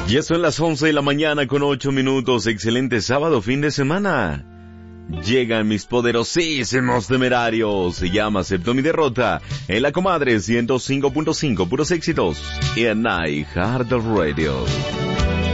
Ya son las 11 de la mañana con 8 minutos. Excelente sábado, fin de semana. Llegan mis poderosísimos temerarios. Se llama Acepto mi derrota. En la comadre 105.5, puros éxitos. Y en iHeart Radio.